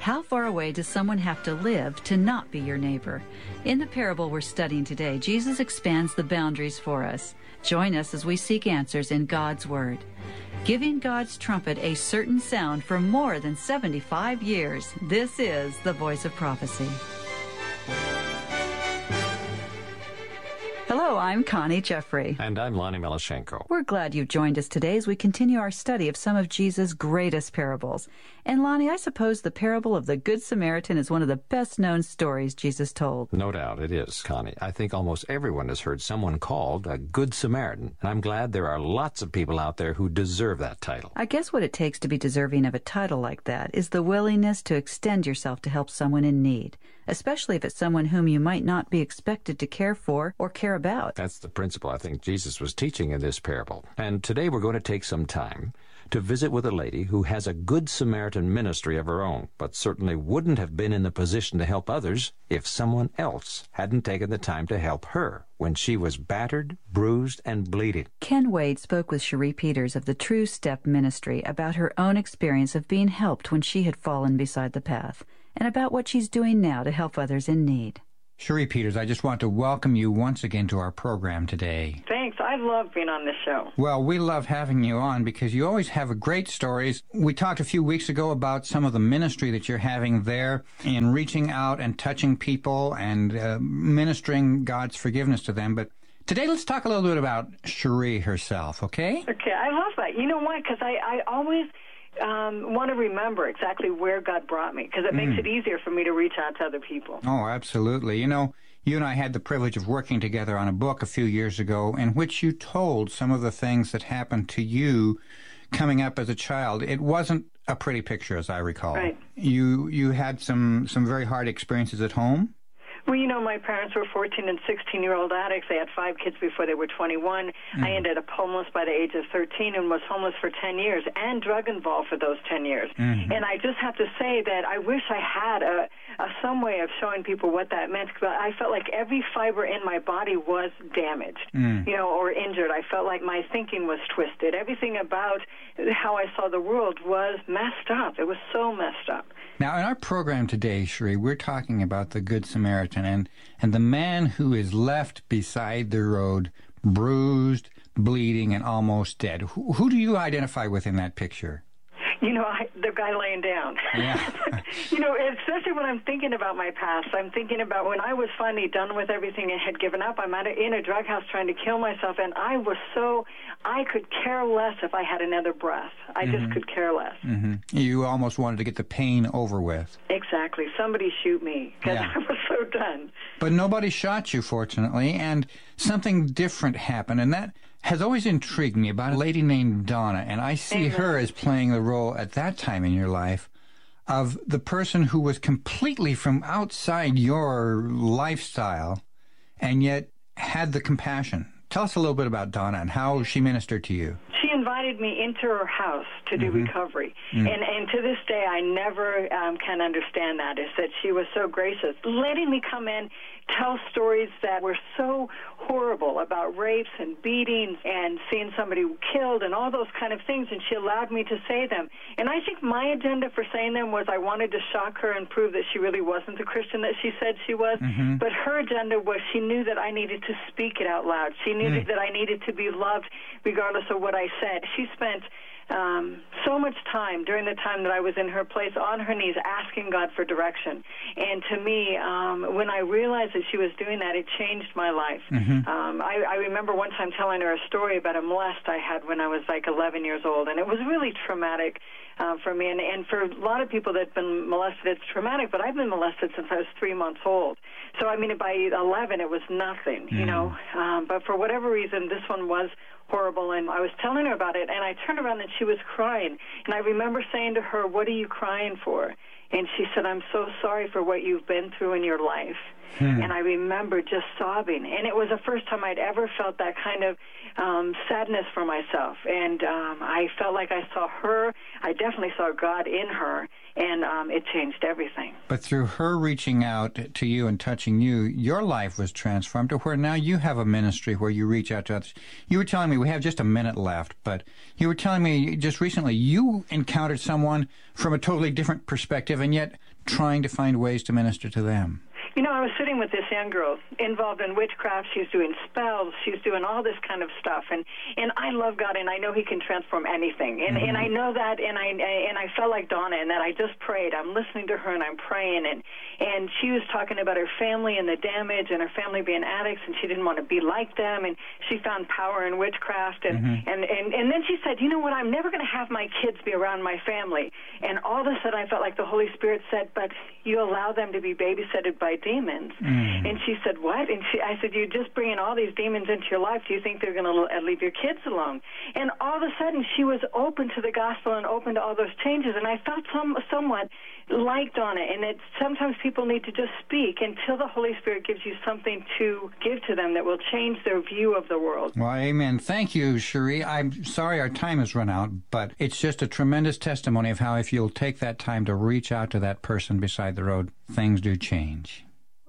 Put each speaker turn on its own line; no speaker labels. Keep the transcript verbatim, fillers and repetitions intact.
How far away does someone have to live to not be your neighbor? In the parable we're studying today, Jesus expands the boundaries for us. Join us as we seek answers in God's Word. Giving God's trumpet a certain sound for more than seventy-five years, this is the Voice of Prophecy. Hello, I'm Connie Jeffrey.
And I'm Lonnie Melashenko.
We're glad you've joined us today as we continue our study of some of Jesus' greatest parables. And Lonnie, I suppose the parable of the Good Samaritan is one of the best-known stories Jesus told.
No doubt it is, Connie. I think almost everyone has heard someone called a Good Samaritan, and I'm glad there are lots of people out there who deserve that title.
I guess what it takes to be deserving of a title like that is the willingness to extend yourself to help someone in need, especially if it's someone whom you might not be expected to care for or care about.
That's the principle I think Jesus was teaching in this parable. And today we're going to take some time to visit with a lady who has a Good Samaritan ministry of her own, but certainly wouldn't have been in the position to help others if someone else hadn't taken the time to help her when she was battered, bruised, and bleeding.
Ken Wade spoke with Cherie Peters of the True Step Ministry about her own experience of being helped when she had fallen beside the path, and about what she's doing now to help others in need.
Cherie Peters, I just want to welcome you once again to our program today.
Thanks. I love being on this show.
Well, we love having you on because you always have great stories. We talked a few weeks ago about some of the ministry that you're having there in reaching out and touching people and uh, ministering God's forgiveness to them. But today, let's talk a little bit about Cherie herself, okay?
Okay, I love that. You know why? Because I, I always um, want to remember exactly where God brought me, because it mm. makes it easier for me to reach out to other people.
Oh, absolutely. You know, you and I had the privilege of working together on a book a few years ago in which you told some of the things that happened to you coming up as a child. It wasn't a pretty picture, as I recall.
Right.
You you had some, some very hard experiences at home?
Well, you know, my parents were fourteen and sixteen-year-old addicts. They had five kids before they were twenty-one. Mm-hmm. I ended up homeless by the age of thirteen and was homeless for ten years and drug involved for those ten years. Mm-hmm. And I just have to say that I wish I had a, a some way of showing people what that meant, because I felt like every fiber in my body was damaged, mm. you know, or injured. I felt like my thinking was twisted. Everything about how I saw the world was messed up. It was so messed up.
Now, in our program today, Cherie, we're talking about the Good Samaritan and, and the man who is left beside the road, bruised, bleeding, and almost dead. Who, who do you identify with in that picture?
You know, I, the guy laying down.
Yeah.
You know, especially when I'm thinking about my past, I'm thinking about when I was finally done with everything and had given up. I'm at a, in a drug house trying to kill myself, and I was so, I could care less if I had another breath. I mm-hmm. just could care less.
Mm-hmm. You almost wanted to get the pain over with.
Exactly. Somebody shoot me, because yeah. I was so done.
But nobody shot you, fortunately, and something different happened, and that has always intrigued me about a lady named Donna, and I see
Amen.
her as playing the role at that time in your life of the person who was completely from outside your lifestyle and yet had the compassion. Tell us a little bit about Donna and how she ministered to you.
She invited me into her house to do mm-hmm. recovery. Mm-hmm. And and to this day, I never um, can understand that, is that she was so gracious, letting me come in, tell stories that were so horrible about rapes and beatings and seeing somebody killed and all those kind of things, and she allowed me to say them. And I think my agenda for saying them was I wanted to shock her and prove that she really wasn't the Christian that she said she was. Mm-hmm. But her agenda was she knew that I needed to speak it out loud. She knew mm. that I needed to be loved regardless of what I said. She spent um, so much time during the time that I was in her place on her knees asking God for direction. And to me, um, when I realized that she was doing that, it changed my life. Mm-hmm. Um, I, I remember one time telling her a story about a molest I had when I was like eleven years old, and it was really traumatic uh, for me. And, and for a lot of people that have been molested, it's traumatic, but I've been molested since I was three months old. So, I mean, by eleven, it was nothing, you mm-hmm. know. Um, but for whatever reason, this one was horrible, and I was telling her about it, and I turned around and she was crying. And I remember saying to her, "What are you crying for?" And she said, "I'm so sorry for what you've been through in your life." Hmm. And I remember just sobbing. And it was the first time I'd ever felt that kind of um, sadness for myself. And um, I felt like I saw her. I definitely saw God in her. And um, it changed everything.
But through her reaching out to you and touching you, your life was transformed to where now you have a ministry where you reach out to others. You were telling me, we have just a minute left, but you were telling me just recently you encountered someone from a totally different perspective and yet trying to find ways to minister to them.
You know, I was sitting with this young girl involved in witchcraft. She's doing spells. She's doing all this kind of stuff. And, and I love God, and I know He can transform anything. And, mm-hmm. and I know that, and I and I felt like Donna in that I just prayed. I'm listening to her, and I'm praying. And, and she was talking about her family and the damage and her family being addicts, and she didn't want to be like them. And she found power in witchcraft. And, mm-hmm. and, and, and then she said, you know what, I'm never going to have my kids be around my family. And all of a sudden I felt like the Holy Spirit said, but you allow them to be babysitted by demons. Mm. And she said, what? And she, I said, you're just bringing all these demons into your life. Do you think they're going to leave your kids alone? And all of a sudden, she was open to the gospel and open to all those changes. And I felt some, somewhat like Donna, and it, sometimes people need to just speak until the Holy Spirit gives you something to give to them that will change their view of the world.
Well, amen. Thank you, Cherie. I'm sorry our time has run out, but it's just a tremendous testimony of how if you'll take that time to reach out to that person beside the road, things do change.